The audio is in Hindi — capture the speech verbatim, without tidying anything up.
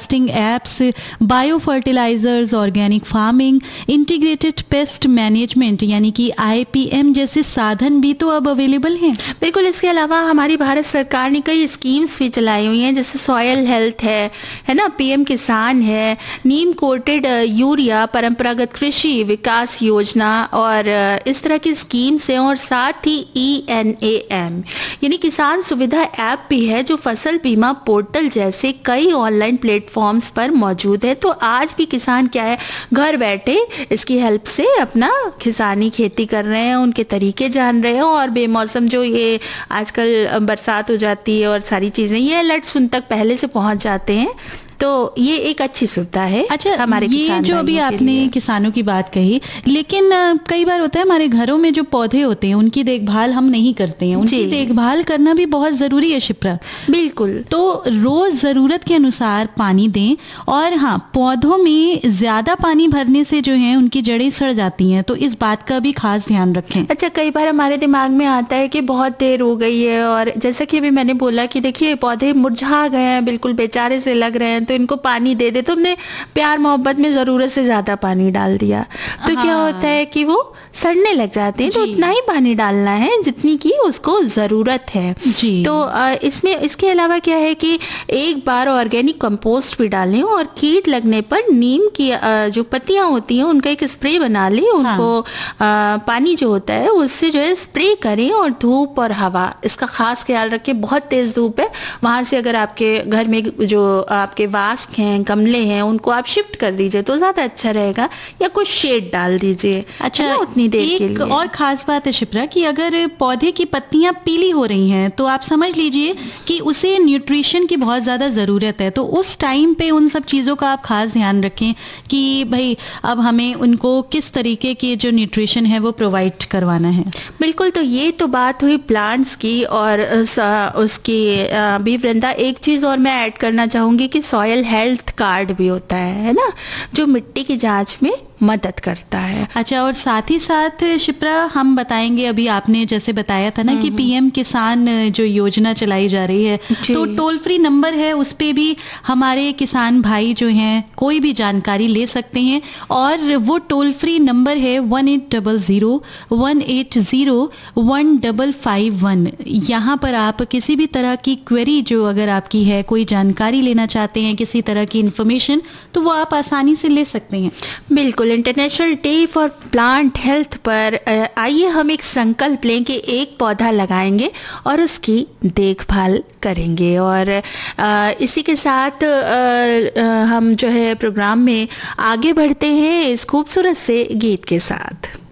Forecasting apps, bio fertilisers, organic farming, integrated pest management यानी कि आई पी एम जैसे साधन भी तो अब अवेलेबल हैं। बिल्कुल, इसके अलावा हमारी भारत सरकार ने कई स्कीम्स भी चलाई हुई हैं, जैसे सॉयल हेल्थ है है ना, पीएम किसान है, नीम कोटेड यूरिया, परंपरागत कृषि विकास योजना और इस तरह की स्कीम्स हैं। और साथ ही ई एन ए एम यानी किसान सुविधा ऐप भी है, जो फसल बीमा पोर्टल जैसे कई ऑनलाइन प्लेटफॉर्म्स पर मौजूद है। तो आज भी किसान क्या है, घर बैठे इसकी हेल्प से अपना किसानी खेती कर रहे हैं, उनके तरीके जान रहे हैं और बेमौसम जो ये आजकल बरसात हो जाती है और सारी चीज़ें, ये अलर्ट सुन तक पहले से पहुंच जाते हैं। तो ये एक अच्छी सुविधा है। अच्छा, हमारे ये जो अभी आपने किसानों की बात कही, लेकिन कई बार होता है हमारे घरों में जो पौधे होते हैं उनकी देखभाल हम नहीं करते हैं, उनकी देखभाल करना भी बहुत जरूरी है शिप्रा। बिल्कुल, तो रोज जरूरत के अनुसार पानी दें और हाँ, पौधों में ज्यादा पानी भरने से जो है उनकी जड़ें सड़ जाती हैं, तो इस बात का भी खास ध्यान रखें। अच्छा, कई बार हमारे दिमाग में आता है कि बहुत देर हो गई है और जैसा कि अभी मैंने बोला कि देखिए पौधे मुरझा गए हैं, बिल्कुल बेचारे से लग रहे हैं, तो इनको पानी दे दे। तो हमने प्यार मोहब्बत में जरूरत से ज्यादा पानी डाल दिया, तो हाँ। क्या होता है कि वो सड़ने लग जाते हैं। तो उतना ही पानी डालना है जितनी की उसको जरूरत है जी। तो इसमें इसके अलावा क्या है कि एक बार ऑर्गेनिक कंपोस्ट भी डालें और कीट लगने पर नीम की जो पत्तियां होती हैं उनका एक स्प्रे बना लें, उनको हाँ। पानी जो होता है उससे जो है स्प्रे करें। और धूप और हवा, इसका खास ख्याल रखें। बहुत तेज धूप है, वहां से अगर आपके घर में जो आपके वास्क हैं, गमले हैं, उनको आप शिफ्ट कर दीजिए तो ज्यादा अच्छा रहेगा, या कुछ शेड डाल दीजिए। अच्छा, उतनी देर एक के लिए। और खास बात है शिप्रा कि अगर पौधे की पत्तियां पीली हो रही हैं तो आप समझ लीजिए कि उसे न्यूट्रिशन की बहुत ज्यादा जरूरत है। तो उस टाइम पे उन सब चीजों का आप खास ध्यान रखें कि भाई अब हमें उनको किस तरीके की जो न्यूट्रिशन है वो प्रोवाइड करवाना है। बिल्कुल, तो ये तो बात हुई प्लांट्स की। और उसकी भी वृंदा, एक चीज और मैं ऐड करना चाहूंगी कि सॉयल हेल्थ कार्ड भी होता है है ना, जो मिट्टी की जांच में मदद करता है। अच्छा, और साथ ही साथ शिप्रा हम बताएंगे, अभी आपने जैसे बताया था ना कि पीएम किसान जो योजना चलाई जा रही है, तो टोल फ्री नंबर है, उस पे भी हमारे किसान भाई जो हैं कोई भी जानकारी ले सकते हैं। और वो टोल फ्री नंबर है one eight double zero one eight zero one double five one. यहाँ पर आप किसी भी तरह की क्वेरी जो अगर आपकी है, कोई जानकारी लेना चाहते हैं, किसी तरह की इंफॉर्मेशन, तो वो आप आसानी से ले सकते हैं। बिल्कुल, international day for plant health पर आइए हम एक संकल्प लें कि एक पौधा लगाएंगे और उसकी देखभाल करेंगे। और इसी के साथ हम जो है प्रोग्राम में आगे बढ़ते हैं इस खूबसूरत से गीत के साथ।